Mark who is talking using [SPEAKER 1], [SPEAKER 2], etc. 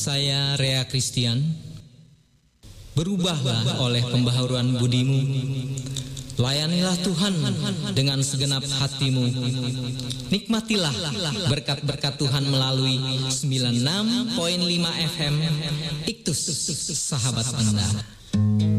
[SPEAKER 1] saya Rea Christian. Berubahlah oleh pembaharuan budimu. Layanilah Tuhan dengan segenap hatimu. Nikmatilah berkat-berkat Tuhan melalui 96.5 FM Iktus, sahabat Anda.